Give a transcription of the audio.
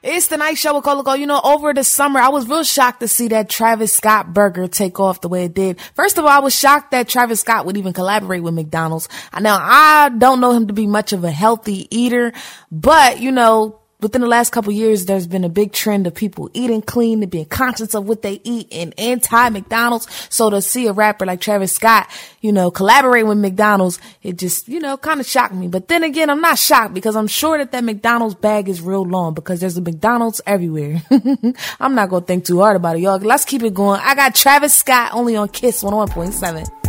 It's the Night Show with Coco. You know, over the summer, I was real shocked to see that Travis Scott burger take off the way it did. First of all, I was shocked that Travis Scott would even collaborate with McDonald's. Now, I don't know him to be much of a healthy eater, but, you know, within the last couple years, there's been a big trend of people eating clean and being conscious of what they eat and anti-McDonald's. So to see a rapper like Travis Scott, you know, collaborate with McDonald's, it just, you know, kind of shocked me. But then again, I'm not shocked because I'm sure that McDonald's bag is real long because there's a McDonald's everywhere. I'm not going to think too hard about it, y'all. Let's keep it going. I got Travis Scott only on Kiss 101.7.